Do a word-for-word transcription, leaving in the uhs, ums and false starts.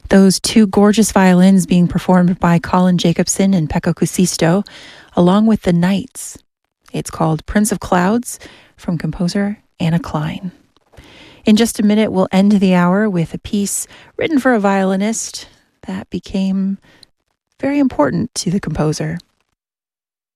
Those two gorgeous violins being performed by Colin Jacobson and Pekka Kusisto, along with the Knights. It's called Prince of Clouds from composer Anna Klein. In just a minute, we'll end the hour with a piece written for a violinist that became very important to the composer.